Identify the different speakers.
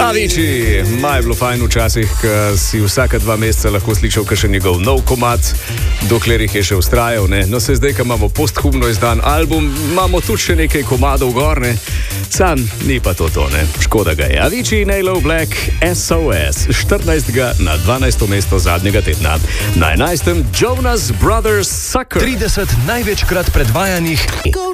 Speaker 1: Avicii, maj bilo fajn včasih, ko si vsaka 2 meseca lahko slišal kakšen njegov nov komad, dokler jih je še ustrajal, ne. No, se zdaj, ko imamo posthumno izdan album, imamo tudi še nekaj komadov gor, ne. Sam ni pa to, ne. Škoda ga je. Avicii in Aloe Black, SOS, 14. na 12. mesto zadnjega tedna. Na 11. Jonas Brothers Sucker.
Speaker 2: 30 največkrat predvajanih